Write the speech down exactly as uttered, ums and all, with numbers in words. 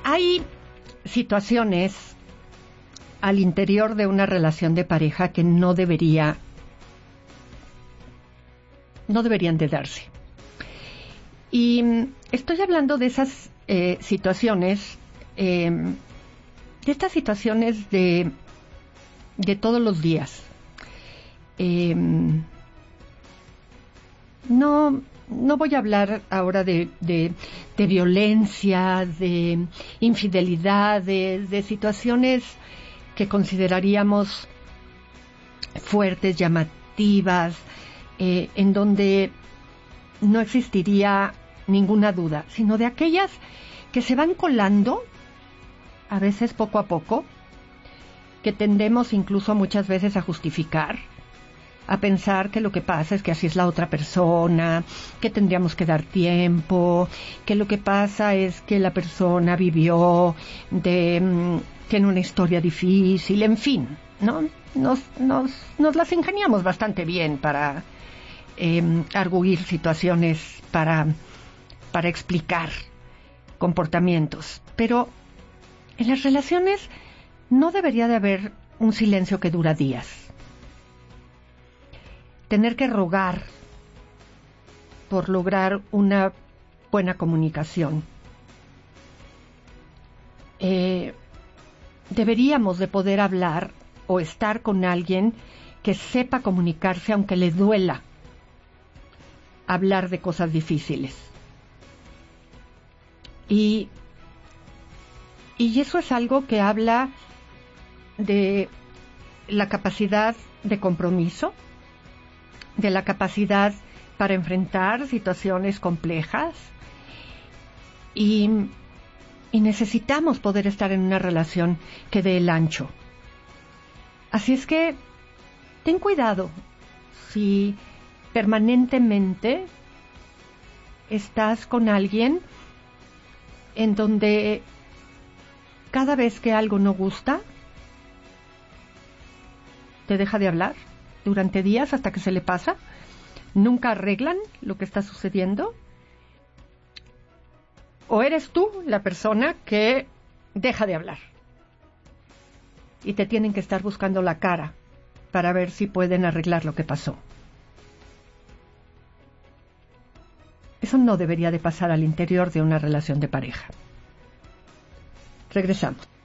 Hay situaciones al interior de una relación de pareja que no debería, no deberían de darse. Y estoy hablando de esas eh, situaciones, eh, de estas situaciones de, de todos los días. Eh, no, no voy a hablar ahora de, de, de violencia, de infidelidad, de, de situaciones que consideraríamos fuertes, llamativas, eh, en donde no existiría ninguna duda, sino de aquellas que se van colando, a veces poco a poco, que tendemos incluso muchas veces a justificar, a pensar que lo que pasa es que así es la otra persona, que tendríamos que dar tiempo, que lo que pasa es que la persona vivió de, tiene una historia difícil, en fin, ¿no? Nos, nos, nos las ingeniamos bastante bien para eh, arguir situaciones, para, para explicar comportamientos. Pero en las relaciones no debería de haber un silencio que dura días. Tener que rogar por lograr una buena comunicación. Eh, deberíamos de poder hablar o estar con alguien que sepa comunicarse aunque le duela hablar de cosas difíciles. Y, y eso es algo que habla de la capacidad de compromiso, de la capacidad para enfrentar situaciones complejas y, y necesitamos poder estar en una relación que dé el ancho. Así es que ten cuidado si permanentemente estás con alguien en donde cada vez que algo no gusta te deja de hablar durante días hasta que se le pasa, nunca arreglan lo que está sucediendo, o eres tú la persona que deja de hablar y te tienen que estar buscando la cara para ver si pueden arreglar lo que pasó. Eso no debería de pasar al interior de una relación de pareja. Regresamos.